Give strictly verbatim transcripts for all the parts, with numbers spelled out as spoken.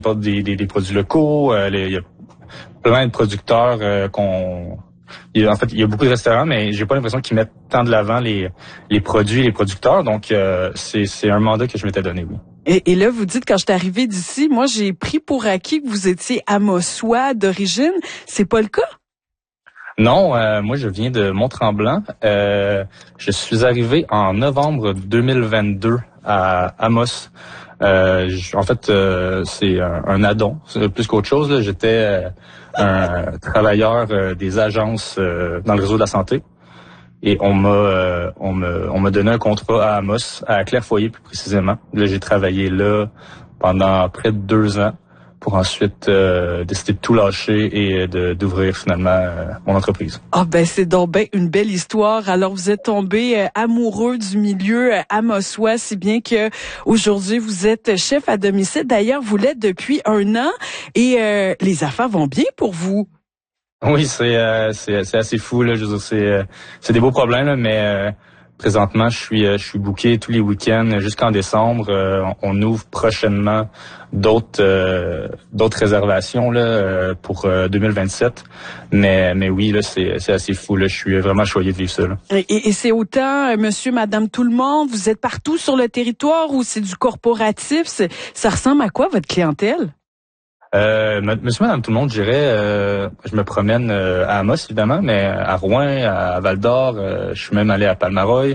pas des, des, des produits locaux. Euh, les, il y a plein de producteurs euh, qu'on... Il y a, en fait, il y a beaucoup de restaurants, mais j'ai pas l'impression qu'ils mettent tant de l'avant les, les produits, les producteurs. Donc, euh, c'est, c'est un mandat que je m'étais donné, oui. Et, et là, vous dites, quand je suis arrivée d'ici, moi, j'ai pris pour acquis que vous étiez Amossois d'origine. C'est pas le cas? Non, euh, moi, je viens de Mont-Tremblant. Euh, je suis arrivé en novembre deux mille vingt-deux à Amos. Euh, j- en fait, euh, c'est un, un addon, c'est plus qu'autre chose. Là. J'étais euh, un travailleur euh, des agences euh, dans le réseau de la santé. Et on m'a euh, on m'a on m'a donné un contrat à Amos, à Clairefoyer plus précisément. Là, j'ai travaillé là pendant près de deux ans pour ensuite euh, décider de tout lâcher et de d'ouvrir finalement euh, mon entreprise. Ah ben c'est donc ben une belle histoire. Alors vous êtes tombé euh, amoureux du milieu euh, amossois, si bien que aujourd'hui vous êtes chef à domicile. D'ailleurs, vous l'êtes depuis un an et euh, les affaires vont bien pour vous. Oui, c'est euh, c'est c'est assez fou là. Je veux dire, c'est euh, c'est des beaux problèmes là, mais euh, présentement je suis euh, je suis booké tous les week-ends jusqu'en décembre. Euh, on, on ouvre prochainement d'autres euh, d'autres réservations là euh, pour euh, deux mille vingt-sept. Mais mais oui là c'est c'est assez fou là. Je suis vraiment choyé de vivre ça là. Et, et c'est autant euh, monsieur, madame, tout le monde. Vous êtes partout sur le territoire ou c'est du corporatif? C'est- ça ressemble à quoi votre clientèle? Euh, monsieur, madame, tout le monde, je dirais, euh, je me promène euh, à Amos, évidemment, mais à Rouen, à Val-d'Or, euh, je suis même allé à Palmaroy.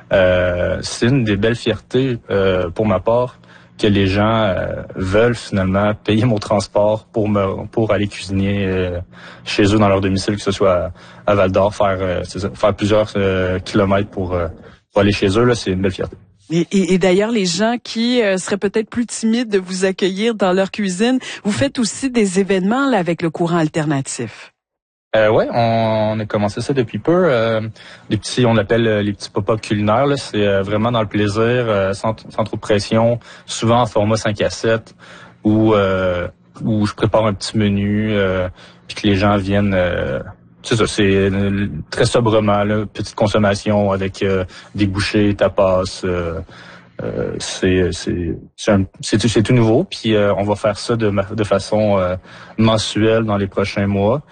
Euh, c'est une des belles fiertés euh, pour ma part que les gens euh, veulent finalement payer mon transport pour me pour aller cuisiner euh, chez eux dans leur domicile, que ce soit à, à Val-d'Or, faire euh, c'est ça, faire plusieurs euh, kilomètres pour, euh, pour aller chez eux, là, c'est une belle fierté. Et, et, et d'ailleurs, les gens qui euh, seraient peut-être plus timides de vous accueillir dans leur cuisine, vous faites aussi des événements là, avec le courant alternatif. Euh, ouais, on, on a commencé ça depuis peu. Euh, des petits, on l'appelle euh, les petits pop-up culinaires. Là, c'est euh, vraiment dans le plaisir, euh, sans, sans trop de pression, souvent en format cinq à sept, où euh, où je prépare un petit menu, euh, puis que les gens viennent. Euh, c'est ça, c'est euh, très sobrement, là, petite consommation avec euh, des bouchées, tapas. Euh, euh, c'est c'est c'est, un, c'est, tout, c'est tout nouveau, puis euh, on va faire ça de, de façon euh, mensuelle dans les prochains mois.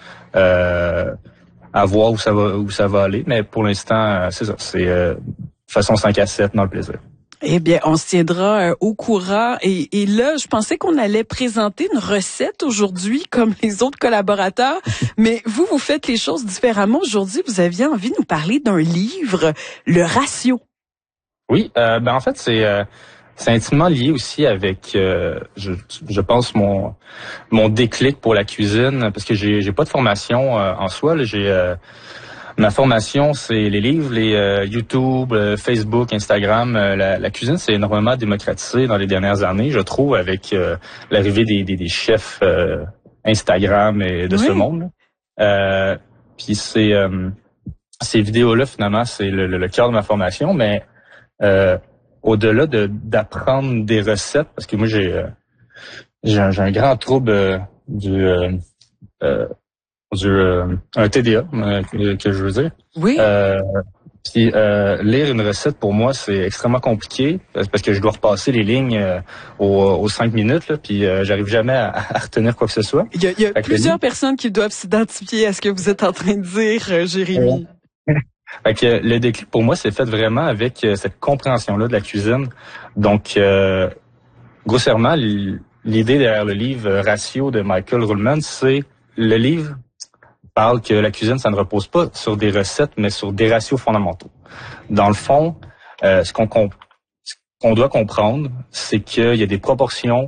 Euh, à voir où ça va où ça va aller, mais pour l'instant, euh, c'est ça, c'est euh, façon cinq à sept dans le plaisir. Eh bien, on se tiendra euh, au courant. Et, et là, je pensais qu'on allait présenter une recette aujourd'hui, comme les autres collaborateurs. Mais vous, vous faites les choses différemment. Aujourd'hui, vous aviez envie de nous parler d'un livre, Le Ratio. Oui, euh, ben en fait, c'est euh, c'est intimement lié aussi avec, euh, je, je pense, mon mon déclic pour la cuisine, parce que j'ai j'ai pas de formation euh, en soi. Là, j'ai euh, ma formation, c'est les livres, les euh, YouTube, euh, Facebook, Instagram. Euh, la, la cuisine, c'est énormément démocratisé dans les dernières années, je trouve, avec euh, l'arrivée des, des, des chefs euh, Instagram et de Oui. ce monde. Euh, Puis c'est euh, ces vidéos-là, finalement, c'est le, le, le cœur de ma formation, mais euh, au-delà de d'apprendre des recettes, parce que moi j'ai euh, j'ai, un, j'ai un grand trouble euh, du euh, euh, du euh, un T D A euh, que, que je veux dire. Oui. Euh, puis euh, lire une recette pour moi c'est extrêmement compliqué parce que je dois repasser les lignes euh, aux, aux cinq minutes là, puis euh, j'arrive jamais à, à retenir quoi que ce soit. Il y a, il y a plusieurs personnes qui doivent s'identifier à ce que vous êtes en train de dire, euh, Jérémy. Fait que le déclic pour moi c'est fait vraiment avec euh, cette compréhension là de la cuisine. Donc euh, grossièrement l'idée derrière le livre euh, Ratio de Michael Ruhlman, c'est le livre parle que la cuisine, ça ne repose pas sur des recettes, mais sur des ratios fondamentaux. Dans le fond, euh, ce qu'on comp- ce qu'on doit comprendre, c'est qu'il y a des proportions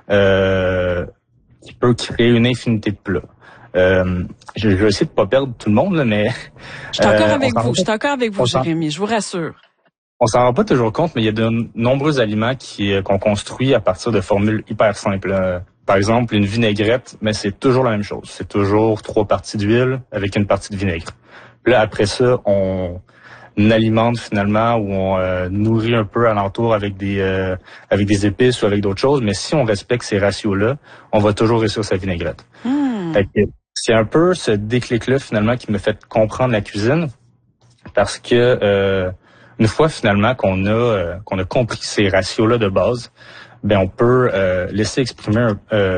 euh, qui peuvent créer une infinité de plats. Euh, je, je vais essayer de pas perdre tout le monde, là, mais... Je suis encore euh, avec vous, je suis encore avec vous, s'en, Jérémy, je vous rassure. On s'en rend pas toujours compte, mais il y a de nombreux aliments qui, qu'on construit à partir de formules hyper simples. Euh, Par exemple, une vinaigrette, mais c'est toujours la même chose. C'est toujours trois parties d'huile avec une partie de vinaigre. Puis là, après ça, on alimente finalement ou on euh, nourrit un peu alentour avec des euh, avec des épices ou avec d'autres choses. Mais si on respecte ces ratios-là, on va toujours réussir sa vinaigrette. Mmh. Fait que c'est un peu ce déclic-là finalement qui me fait comprendre la cuisine, parce que euh, une fois finalement qu'on a euh, qu'on a compris ces ratios-là de base, ben on peut euh, laisser exprimer un, euh,